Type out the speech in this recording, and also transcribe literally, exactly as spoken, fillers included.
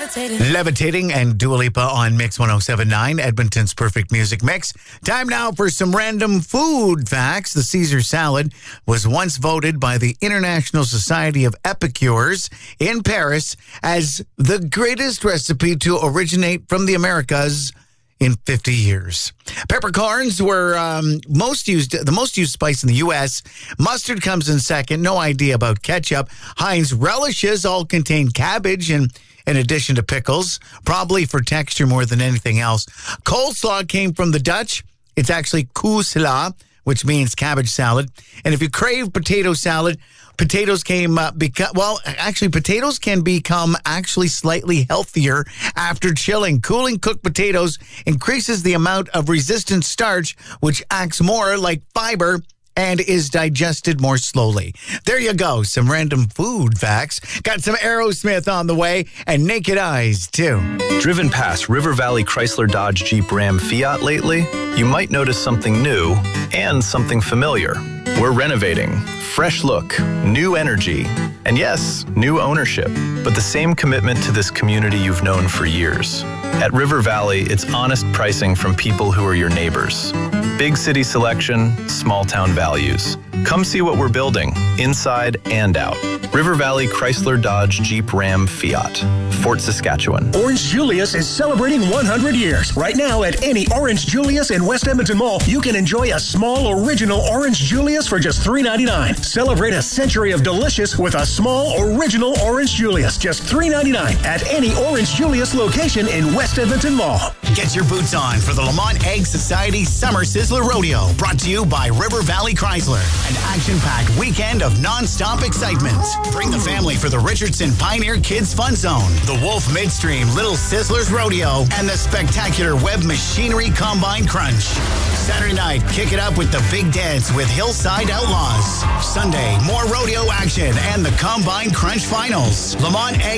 Levitating. Levitating and Dua Lipa on Mix one oh seven point nine, Edmonton's perfect music mix. Time now for some random food facts. The Caesar salad was once voted by the International Society of Epicures in Paris as the greatest recipe to originate from the Americas in fifty years. Peppercorns were um, most used, the most used spice in the U S. Mustard comes in second. No idea about ketchup. Heinz relishes all contain cabbage and in addition to pickles, probably for texture more than anything else. Coleslaw came from the Dutch. It's actually cousla, which means cabbage salad. And if you crave potato salad, potatoes came, uh, beca- well, actually, potatoes can become actually slightly healthier after chilling. Cooling cooked potatoes increases the amount of resistant starch, which acts more like fiber and is digested more slowly. There you go. Some random food facts. Got some Aerosmith on the way and Naked Eyes, too. Driven past River Valley Chrysler Dodge Jeep Ram Fiat lately? You might notice something new and something familiar. We're renovating. Fresh look, new energy, and yes, new ownership, but the same commitment to this community you've known for years. At River Valley, it's honest pricing from people who are your neighbors. Big city selection, small town values. Come see what we're building, inside and out. River Valley Chrysler Dodge Jeep Ram Fiat, Fort Saskatchewan. Orange Julius is celebrating one hundred years. Right now at any Orange Julius in West Edmonton Mall, you can enjoy a small original Orange Julius for just three ninety-nine. Celebrate a century of delicious with a small original Orange Julius, just three ninety-nine at any Orange Julius location in West Edmonton Mall. Get your boots on for the Lamont Egg Society Summer Sizzler Rodeo, brought to you by River Valley Chrysler. An action-packed weekend of non-stop excitement. Bring the family for the Richardson Pioneer Kids Fun Zone, the Wolf Midstream Little Sizzlers Rodeo, and the spectacular Web Machinery Combine Crunch. Saturday night, kick it up with the Big Dance with Hillside Outlaws. Sunday, more rodeo action and the Combine Crunch Finals. Lamont Egg